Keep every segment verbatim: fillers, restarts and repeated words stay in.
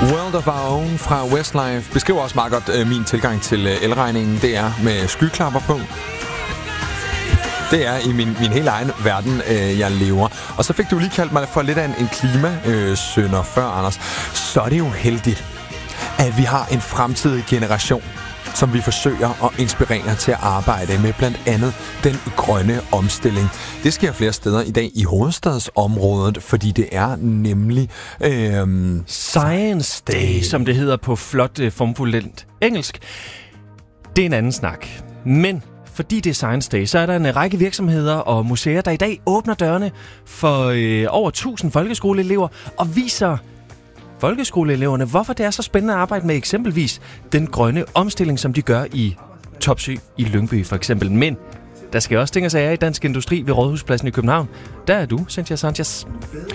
World of Our Own fra Westlife beskriver også meget godt øh, min tilgang til øh, elregningen. Det er med skyklapper på. Det er i min, min helt egen verden, øh, jeg lever. Og så fik du lige kaldt mig for lidt af en, en klimasønder øh, før, Anders. Så er det jo heldigt, at vi har en fremtidig generation, som vi forsøger at inspirere til at arbejde med blandt andet den grønne omstilling. Det sker flere steder i dag i hovedstadsområdet, fordi det er nemlig øh, Science Day, som det hedder på flot, øh, formfuldt engelsk. Det er en anden snak. Men fordi det er Science Day, så er der en række virksomheder og museer, der i dag åbner dørene for øh, over tusind folkeskoleelever og viser folkeskoleeleverne, hvorfor det er så spændende at arbejde med eksempelvis den grønne omstilling, som de gør i Topsø i Lyngby for eksempel. Men der skal også ting og sager i Dansk Industri ved Rådhuspladsen i København. Der er du, Cynthia Sanchez.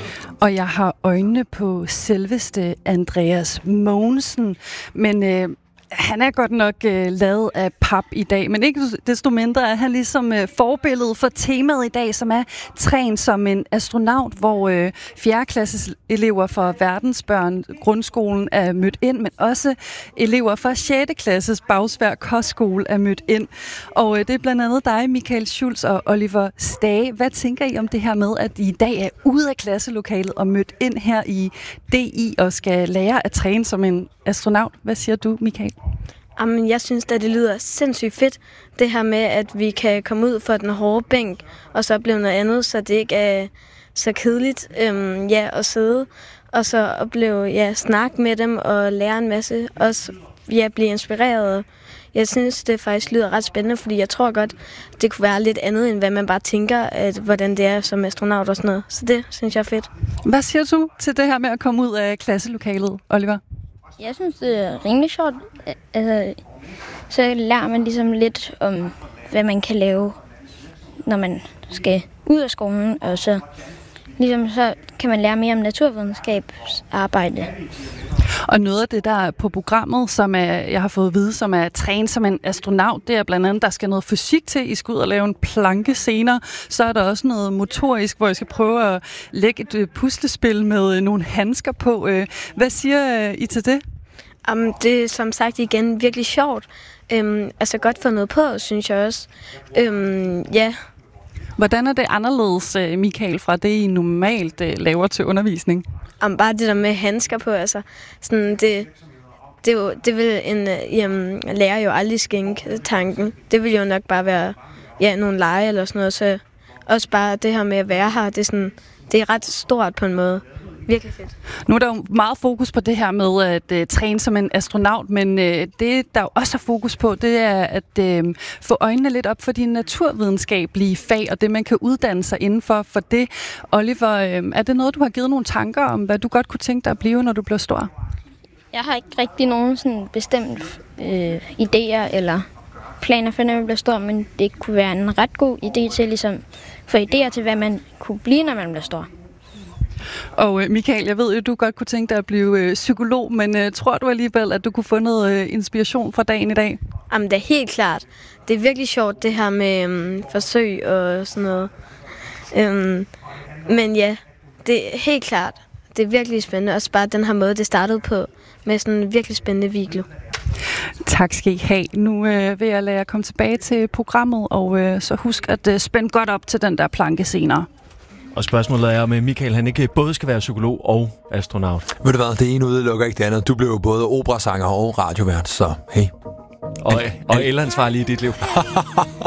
Og jeg har øjnene på selveste Andreas Mogensen, men øh, han er godt nok øh, lavet af pap i dag, men ikke desto mindre er han ligesom øh, forbillede for temaet i dag, som er træn som en astronaut, hvor øh, fjerde klasses elever fra Verdensbørn Grundskolen er mødt ind, men også elever fra sjette klasses Bagsværd Kostskole er mødt ind. Og øh, det er blandt andet dig, Michael Schultz og Oliver Stage. Hvad tænker I om det her med, at I i dag er ude af klasselokalet og mødt ind her i D I og skal lære at træne som en astronaut? Hvad siger du, Michael? Jamen, jeg synes, at det lyder sindssygt fedt, det her med, at vi kan komme ud fra den hårde bænk, og så opleve noget andet, så det ikke er så kedeligt øhm, ja, at sidde, og så opleve, ja, snakke med dem og lære en masse, også ja, blive inspireret. Jeg synes, det faktisk lyder ret spændende, fordi jeg tror godt, det kunne være lidt andet, end hvad man bare tænker, at, hvordan det er som astronaut og sådan noget. Så det synes jeg er fedt. Hvad siger du til det her med at komme ud af klasselokalet, Oliver? Jeg synes, det er rimelig sjovt. Altså, så lærer man ligesom lidt om, hvad man kan lave, når man skal ud af skolen. Og så, ligesom, så kan man lære mere om naturvidenskabsarbejde. Og noget af det, der er på programmet, som er, jeg har fået at vide, som er trænet som en astronaut, det er blandt andet, der skal noget fysik til. I skal ud og lave en planke senere. Så er der også noget motorisk, hvor I skal prøve at lægge et puslespil med nogle handsker på. Hvad siger I til det? Um, det er som sagt igen virkelig sjovt. Um, altså godt få noget på, synes jeg også. Um, ja. Hvordan er det anderledes, Michael, fra det I normalt laver til undervisning? Um, bare det der med handsker på, altså. Sådan, det, det, jo, det vil en jamen, lærer jo aldrig skænke tanken. Det vil jo nok bare være ja, nogle lege eller sådan noget. Så også bare det her med at være her, det er, sådan, det er ret stort på en måde. Virkelig fedt. Nu er der jo meget fokus på det her med at uh, træne som en astronaut, men uh, det, der jo også er fokus på, det er at uh, få øjnene lidt op for de naturvidenskabelige fag, og det, man kan uddanne sig indenfor for det. Oliver, uh, er det noget, du har givet nogle tanker om, hvad du godt kunne tænke dig at blive, når du bliver stor? Jeg har ikke rigtig nogen sådan bestemt øh, idéer eller planer for, når jeg bliver stor, men det kunne være en ret god idé til ligesom få idéer til, hvad man kunne blive, når man bliver stor. Og Michael, jeg ved jo, du godt kunne tænke dig at blive øh, psykolog, men øh, tror du alligevel, at du kunne få noget øh, inspiration fra dagen i dag? Jamen, det er helt klart. Det er virkelig sjovt, det her med øhm, forsøg og sådan noget. Øhm, men ja, det er helt klart. Det er virkelig spændende. Også bare den her måde, det startede på, med sådan en virkelig spændende video. Tak skal I have. Nu øh, vil jeg lade jer komme tilbage til programmet, og øh, så husk at øh, spænde godt op til den der planke senere. Og spørgsmålet er, om Michael han ikke både skal være psykolog og astronaut. Ved du hvad, det ene udelukker ikke det andet. Du blev jo både operasanger og radiovært, så hey. Og, og elansvarlig i dit liv.